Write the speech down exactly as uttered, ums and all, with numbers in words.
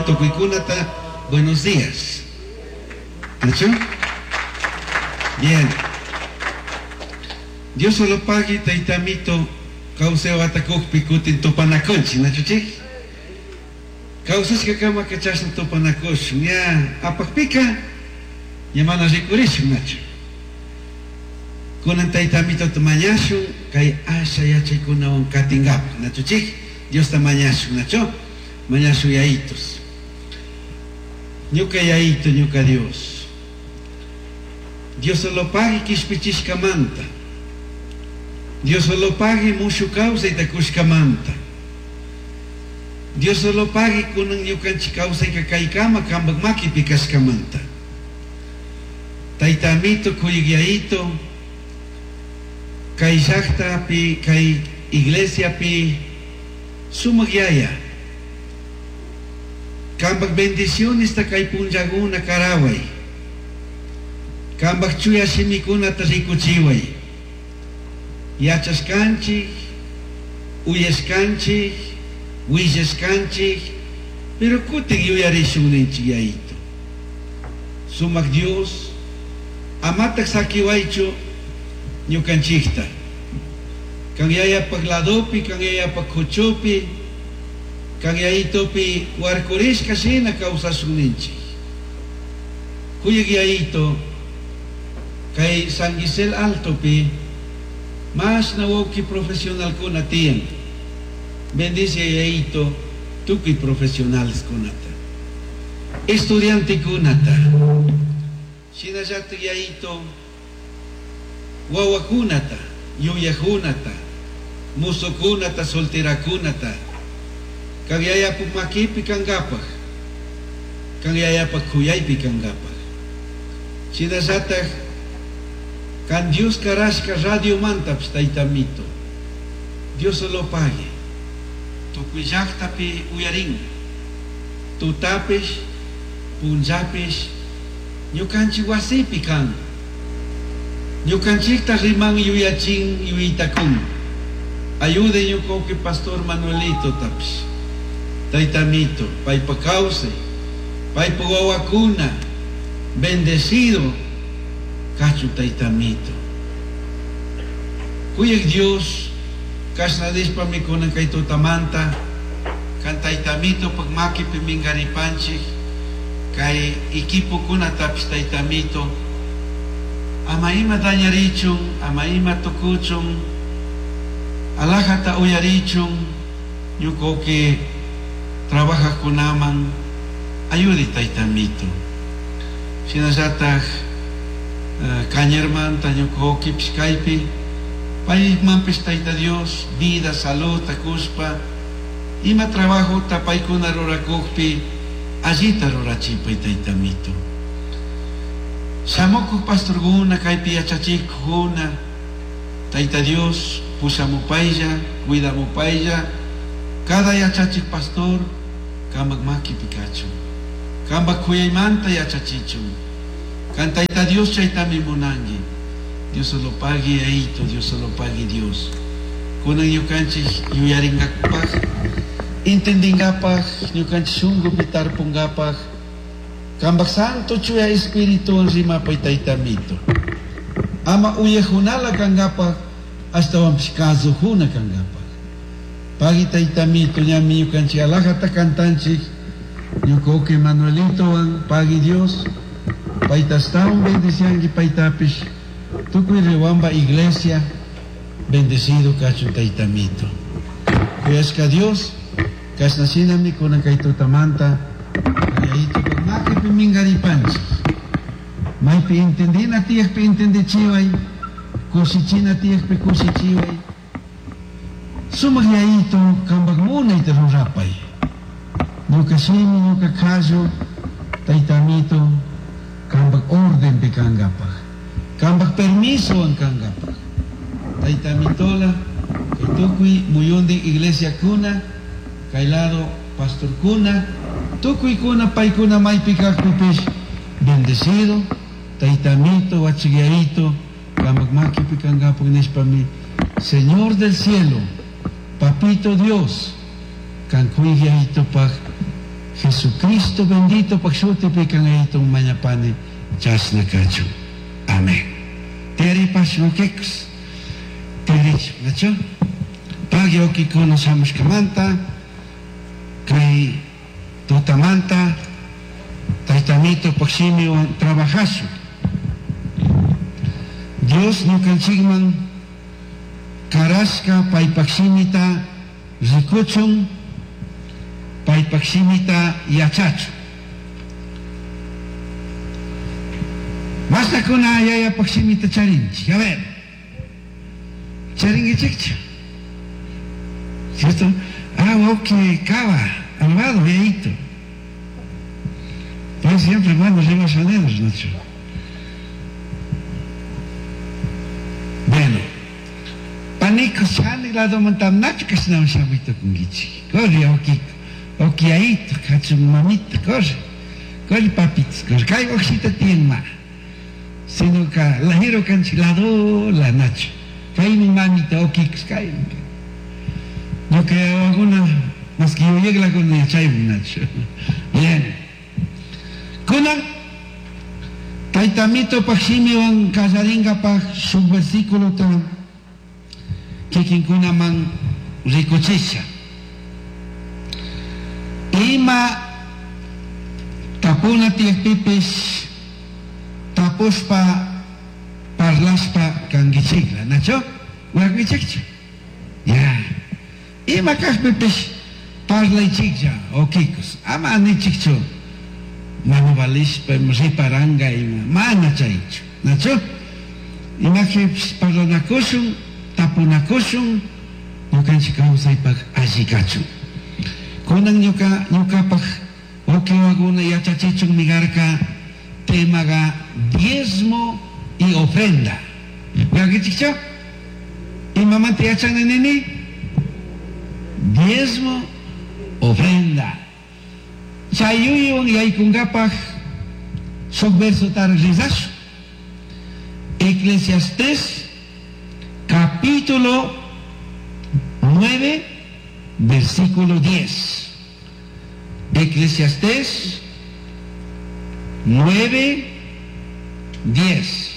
Tocuicunata, buenos días. ¿Nacho? Bien. Dios solo pague taitamito causeo atacuc picutin topanaconchi, ¿nacho chi? Causas que cama que chasna topanacoch, ya apacpica, llamana ricurish, nacho. Kunan taitamito tamañashu, kay asha yachay kuna un katingap, nacho chi? Dios tamañashu, nacho? Mañashu yaitos. Ñuka yaito, ñuka Dios. Dios solo pague kishpichishkamanta. Dios solo pague mushu causa y takushkamanta. Dios solo pague kunan ñukanchi causa y kakaykama kambak maki pikashkamanta. Taitamito kuyigyaito, kay shakta pi, kay iglesia pi, sumagyaya. Kambak bendiciones ta kay punjaguna karaway. Kambak chuya shimikuna ta rikuchiway. Yachaskanchi, uyeskanchi, wiseskanchi, pero kuting yuyarishunenchi yaito. Sumak Dios, amatak sakiwaicho ñukanchikta. Kan yaya pagladopi, kan yaya pagkuchopi, kan yaitopi warkurishka shina kausasunenchi. Kuyag yaito, kay San Giselle Altopi, mas nawoki profesional kuna tiyan. Bendice yaito, tuki profesionales kunata. Estudiante kunata. Sinajatu yaito, wawa kunata, yuya kunata, muso kunata, soltera kunata. Kang yaya pumakipi kang gapag. Kang yaya pagkuyaypi kang gapag. Sinasatag, kan Dios karashka radio mantaps taitamito. Dios solo pague. Tu kuyak tapi uyaring. Tu tapes, punjapes, nyukanchi wasipi kang. Nyukanchik ta rimang yuyaching yuitakun. Ayude nyuko que Pastor Manuelito taps. Taitamito, pay pa cause, pay pa wawakuna, bendecido, cacho taitamito. Kuyag Dios, kas na dis pa mi kunang kay tutamanta, kan taitamito pagmaki pimingaripanchi, kay ikipo kuna taps taitamito, amaima danyarichong, amaima tukuchong, alahata uyarichong, yuko que trabaja con aman, ayuda taitamito. Sinasatag uh, kanyerman tayo ko kipskaipi, pay mampis taita Dios, vida, salud, takuspa, ima trabajo tapay ko narorakukpi, allí tarorachipay taitamito. Samoko pastor guna kay piachachik guna, taita Dios, pusamo paya, cuidamo paya, cada yachachik pastor, kambag maki Pikachu. Kambag kuyay manta yachachichum. Kantaita Dios chaytami munangi. Dios solo pague aito, Dios solo pague Dios. Kunang yukanchi yuyaringakpag, intendingapag, yukanchi sungo pitar punggapag. Kambag santo chuya espiritu ang rimapay taitamito. Ama uyehunala kangapag, hasta wampikazo huna kangapag. Pagi taitamito niya miyo kanchi alakata kantanchi yuko que Manuelito ang pagi Dios paitastaong bendisyan ki paitapis tukoy rewamba iglesia bendecido kacho taitamito kuyas ka Dios kas nasinami ko ng kay tutamanta kaya ito pag makipimingaripanchi may piintindi na tiyak piintindi chiway kusichi na tiyak pi kusichiway sumagyaito kambag muna itarurapay. Nuka sini, nuka kaso, taitamito, kambag orden pi kanggapag. Kambag permiso ang kanggapag. Taitamitola, kay tukoy muyunding iglesia kuna, kay lado pastor kuna, tukoy kuna pay kuna may pikakupis, bendecido, taitamito, wachigyarito, kambag makipi kanggapag nespami, Señor del cielo, Papito Dios, can cuya ito pa Jesús. Jesucristo bendito pakshuti pikan itong manyapani chas na kacho. Amen. Teri pasukeks. Teri nacho. Pagi oki ko na samus kamanta kay tutamanta taitamito paksimi o trabajaso. Dios no kansigman karaska paipaksimita rikuchon paipaksimita yachacho. Basta kuna yaya paksimita charinchi. A ver, charingi chicho. ¿Cierto? Ah, ok, cava, alvado, veito. Pues siempre hermanos rebasaneros, Nacho. Bueno, panico sale la domantam Nacho que se nos ha visto con gichi. Corre, ok, ok, ahí, cacho, mamita, corre. Corre, papitos, corre, caigo, oxita, tiene más. Sino que la giro cancelado la Nacho. Caí mi mamita, ok, caí. Yo que alguna, más que yo llegue la con el chay, Nacho. Bien. Kunan, taitamito paksimi ang kasaringa pa subversikulo to kikin kuna man rikuchisha. Ima tapuna tiyak pipis tapos pa parlas pa kang gisigla. Nacho? Wag gisigla. Ya. Ima kas pipis parlay chikja o kikos. Ama ani chikcho. Manuvalis pa riparanga ima. Mana chaicho. Nacho? Ima que parlanakosun, tapunakosun, nukan chikausay pag asikacho. Kunang nyuka, nyuka pag oke waguna yachachichong migarka tema ga diezmo y ofrenda. ¿Qué chicho? ¿Y mamá te echan en nene? Diezmo, ofrenda. Chayuyong y aikungapaj subverso tarrizash. Eclesiastés capítulo nueve versículo diez. Eclesiastés nueve diez.